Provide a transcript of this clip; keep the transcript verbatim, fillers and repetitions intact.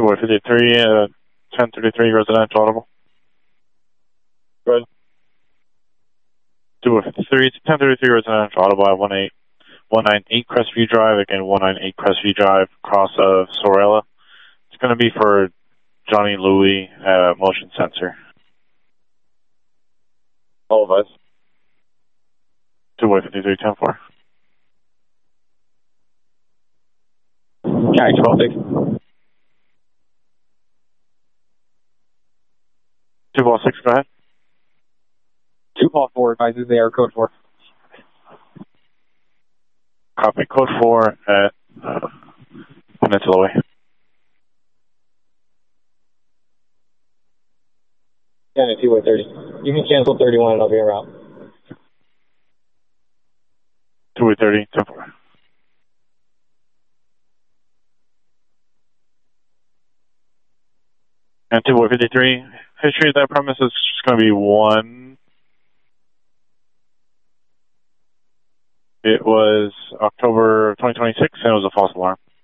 two way fifty-three, uh, ten thirty-three residential audible. Go ahead. two way fifty-three, ten thirty-three residential audible at one eight one nine eight Crestview Drive, again one nine eight Crestview Drive, cross of Sorella. It's going to be for Johnny Louie, uh, motion sensor. All of us. two way fifty-three, ten four. Okay, twelve six. two ball six, go ahead. two ball four advises they are code four. Copy, code four at uh, Peninsula Way. ten at two way thirty. You can cancel thirty-one and I'll be en route. two way thirty, ten four. And two way fifty-three, history of that premise is just going to be one. It was October twenty twenty-six and it was a false alarm.